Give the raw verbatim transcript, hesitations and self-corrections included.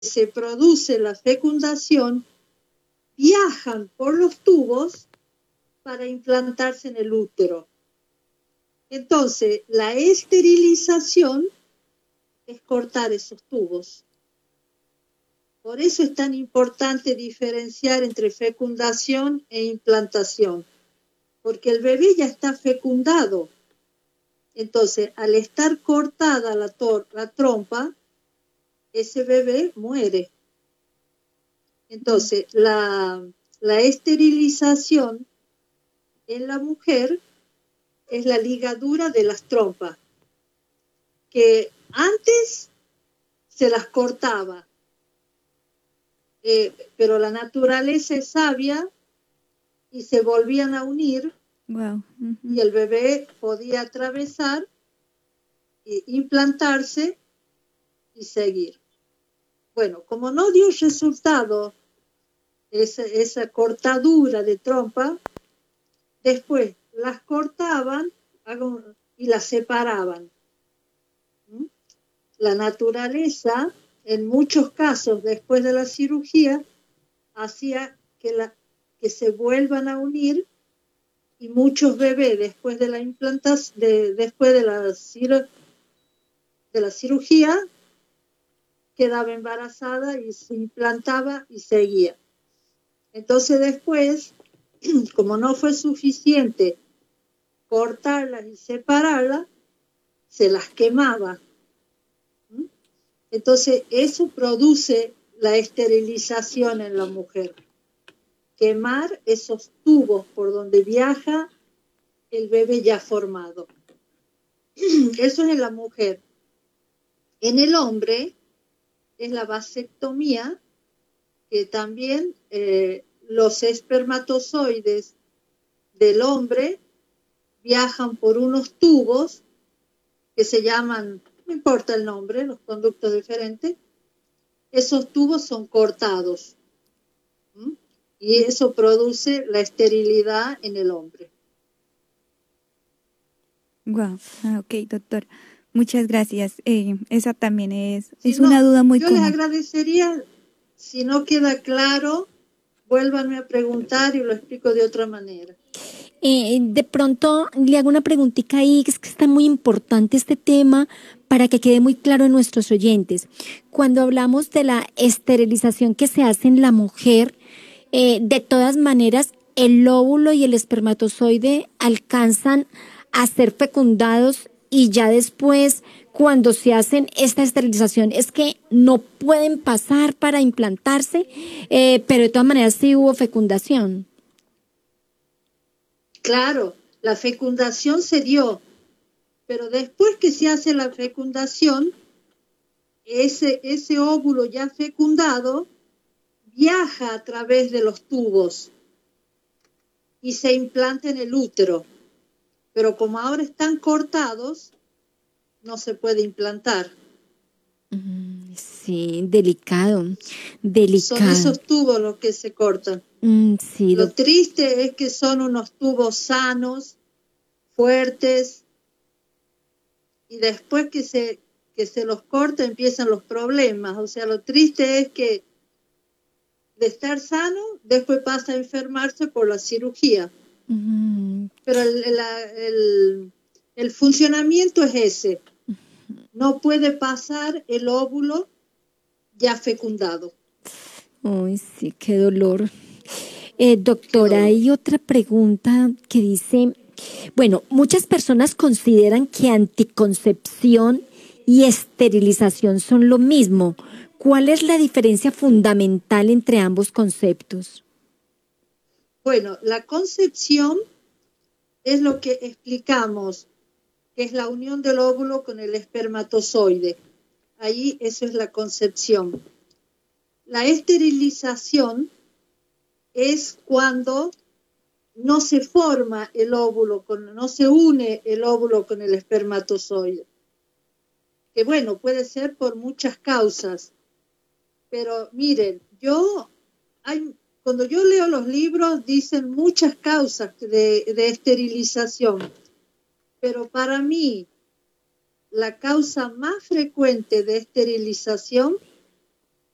se produce la fecundación viajan por los tubos para implantarse en el útero. Entonces, la esterilización es cortar esos tubos. Por eso es tan importante diferenciar entre fecundación e implantación, porque el bebé ya está fecundado. Entonces, al estar cortada la, tor- la trompa, ese bebé muere. Entonces, la, la esterilización en la mujer es la ligadura de las trompas, que antes se las cortaba, eh, pero la naturaleza es sabia y se volvían a unir. Wow. Uh-huh. Y el bebé podía atravesar, e implantarse y seguir. Bueno, como no dio resultado esa, esa cortadura de trompa, después las cortaban y las separaban. ¿Mm? La naturaleza, en muchos casos, después de la cirugía, hacía que, la, que se vuelvan a unir, y muchos bebés después de la implantación, de, después de la, cir, de la cirugía, quedaba embarazada y se implantaba y seguía. Entonces después, como no fue suficiente cortarlas y separarlas, se las quemaba. ¿Mm? Entonces eso produce la esterilización en la mujer. Quemar esos tubos por donde viaja el bebé ya formado. Eso es en la mujer. En el hombre es la vasectomía, que también eh, los espermatozoides del hombre viajan por unos tubos que se llaman, no importa el nombre, los conductos diferentes, esos tubos son cortados. ¿Mm? Y eso produce la esterilidad en el hombre. Wow, ah, ok, doctor. Muchas gracias. Eh, esa también es, Si es no, una duda muy yo común. les agradecería, si no queda claro, vuélvanme a preguntar y lo explico de otra manera. Eh, de pronto le hago una preguntita ahí, que es que está muy importante este tema para que quede muy claro en nuestros oyentes. Cuando hablamos de la esterilización que se hace en la mujer, eh, de todas maneras, el óvulo y el espermatozoide alcanzan a ser fecundados y ya después, cuando se hacen esta esterilización, es que no pueden pasar para implantarse, eh, pero de todas maneras sí hubo fecundación. Claro, la fecundación se dio, pero después que se hace la fecundación, ese, ese óvulo ya fecundado viaja a través de los tubos y se implanta en el útero. Pero como ahora están cortados, no se puede implantar. Sí, delicado, delicado. Son esos tubos los que se cortan. Mm, sí, Lo doc- triste es que son unos tubos sanos, fuertes, y después que se, que se los corta empiezan los problemas. O sea, lo triste es que de estar sano, después pasa a enfermarse por la cirugía. Mm, Pero el, el, el, el funcionamiento es ese. No puede pasar el óvulo ya fecundado. Uy, sí, qué dolor. Eh, doctora, dolor. hay otra pregunta que dice, bueno, muchas personas consideran que anticoncepción y esterilización son lo mismo. ¿Cuál es la diferencia fundamental entre ambos conceptos? Bueno, la concepción es lo que explicamos, que es la unión del óvulo con el espermatozoide. Ahí eso es la concepción. La esterilización es cuando no se forma el óvulo, con, no se une el óvulo con el espermatozoide. Que bueno, puede ser por muchas causas. Pero miren, yo, hay, cuando yo leo los libros dicen muchas causas de, de esterilización. Pero para mí, la causa más frecuente de esterilización